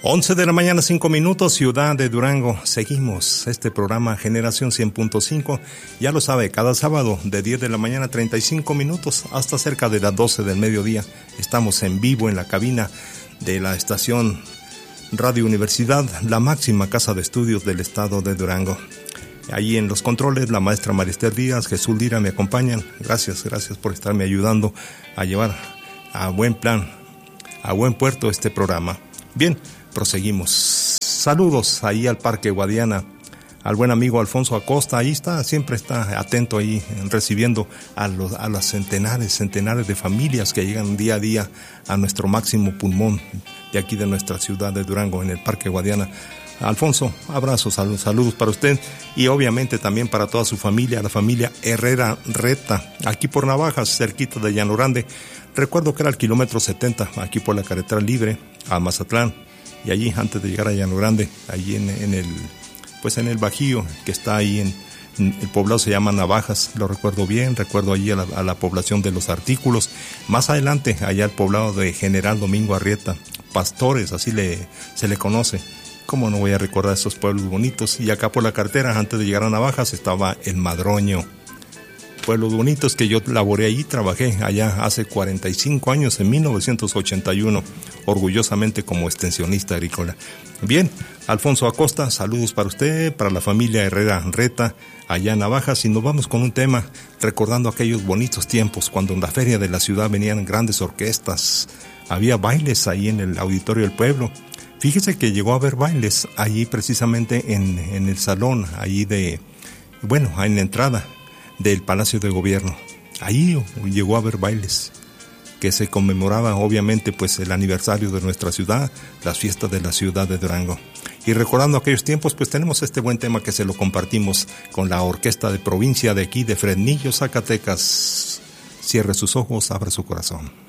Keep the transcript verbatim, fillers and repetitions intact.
once de la mañana, cinco minutos, Ciudad de Durango. Seguimos este programa Generación cien punto cinco. Ya lo sabe, cada sábado de diez de la mañana, treinta y cinco minutos, hasta cerca de las doce del mediodía. Estamos en vivo en la cabina de la estación Radio Universidad, la máxima casa de estudios del estado de Durango. Allí en los controles, la maestra Marister Díaz, Jesús Lira me acompañan. Gracias, gracias por estarme ayudando a llevar a buen plan, a buen puerto este programa. Bien, proseguimos. Saludos ahí al Parque Guadiana, al buen amigo Alfonso Acosta. Ahí está, siempre está atento ahí recibiendo a, los, a las centenares, centenares de familias que llegan día a día a nuestro máximo pulmón de aquí de nuestra ciudad de Durango, en el Parque Guadiana. Alfonso, abrazos, saludos, saludos para usted y obviamente también para toda su familia, la familia Herrera Reta, aquí por Navajas, cerquita de Llano Grande. Recuerdo que era el kilómetro setenta, aquí por la carretera libre a Mazatlán, y allí antes de llegar a Llano Grande, allí en, en el, pues en el Bajío que está ahí en, en el poblado se llama Navajas, lo recuerdo bien. Recuerdo allí a la, a la población de Los Artículos. Más adelante, allá el poblado de General Domingo Arrieta, Pastores, así le, se le conoce. ¿Cómo no voy a recordar esos pueblos bonitos? Y acá por la carretera, antes de llegar a Navajas, estaba el Madroño. Pueblos bonitos que yo laboré allí, trabajé allá hace cuarenta y cinco años, en mil novecientos ochenta y uno, orgullosamente como extensionista agrícola. Bien, Alfonso Acosta, saludos para usted, para la familia Herrera Reta, allá en Navajas, y nos vamos con un tema recordando aquellos bonitos tiempos, cuando en la feria de la ciudad venían grandes orquestas, había bailes ahí en el auditorio del pueblo. Fíjese que llegó a haber bailes allí precisamente en, en el salón, allí de, bueno, en la entrada del Palacio de Gobierno. Ahí llegó a haber bailes que se conmemoraba obviamente pues el aniversario de nuestra ciudad, las fiestas de la ciudad de Durango. Y recordando aquellos tiempos, pues tenemos este buen tema que se lo compartimos con la orquesta de provincia de aquí de Fresnillo, Zacatecas. Cierre sus ojos, abra su corazón.